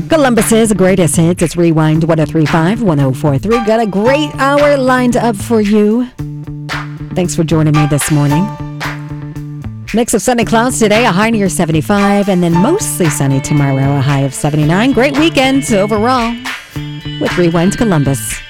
Columbus's greatest hits. It's Rewind 1035 1043. Got a great hour lined up for you. Thanks for joining me this morning. Mix of sunny clouds today, a high near 75, and then mostly sunny tomorrow, a high of 79. Great weekend overall with Rewind Columbus.